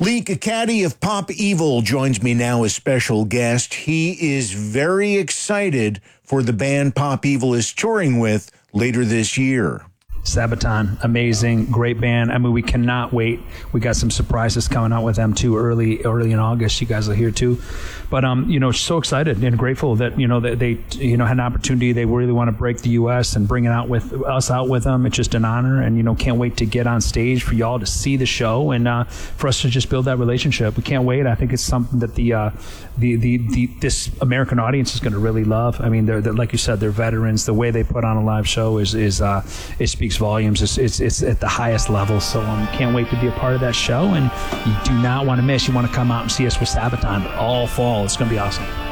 Lee Caddy of Pop Evil joins me now as special guest. He is very excited for the band Pop Evil is touring with later this year. Sabaton, amazing, great band. I mean, we cannot wait. We got some surprises coming out with them too early in August. You guys will hear too. But so excited and grateful that that they had an opportunity. They really want to break the U.S. and bring it out with them. It's just an honor, and can't wait to get on stage for y'all to see the show and for us to just build that relationship. We can't wait. I think it's something that this American audience is going to really love. I mean, they're like you said, they're veterans. The way they put on a live show is it speaks volumes. It's at the highest level. So can't wait to be a part of that show. And you do not want to miss. You want to come out and see us with Sabaton all fall. It's going to be awesome.